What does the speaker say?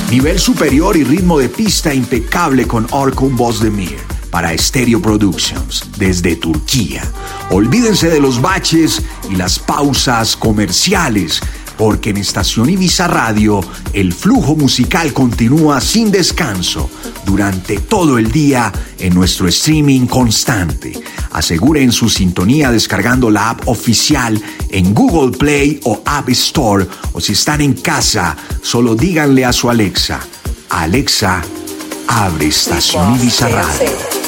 Nivel superior y ritmo de pista impecable con Orkun Bozdemir para Stereo Productions desde Turquía. Olvídense de los baches y las pausas comerciales, porque en Estación Ibiza Radio el flujo musical continúa sin descanso durante todo el día en nuestro streaming constante. Aseguren su sintonía descargando la app oficial en Google Play o App Store, o si están en casa, solo díganle a su Alexa: Alexa, abre Estación Ibiza Radio.